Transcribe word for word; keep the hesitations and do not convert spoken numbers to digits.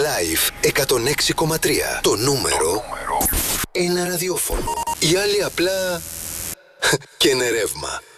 Live εκατόν έξι κόμμα τρία. Το νούμερο ένα ραδιόφωνο. Οι άλλοι απλά και είναι ρεύμα.